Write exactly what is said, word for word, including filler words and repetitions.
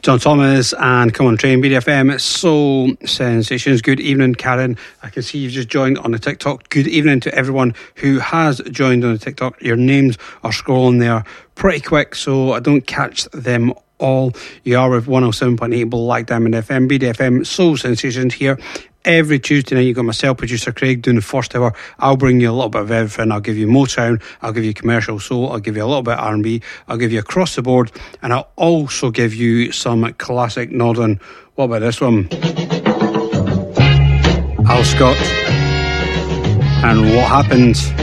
John Thomas and Come On Train, B D F M Soul Sensations. Good evening, Karen. I can see you've just joined on the TikTok. Good evening to everyone who has joined on the TikTok. Your names are scrolling there pretty quick, so I don't catch them all. You are with one oh seven point eight Black Diamond F M, B D F M Soul Sensations here. Every Tuesday night you've got myself, producer Craig, doing the first hour. I'll bring you a little bit of everything. I'll give you Motown, I'll give you commercial soul, I'll give you a little bit of R and B, I'll give you across the board, and I'll also give you some classic northern. What about this one? Al Scott and What Happened.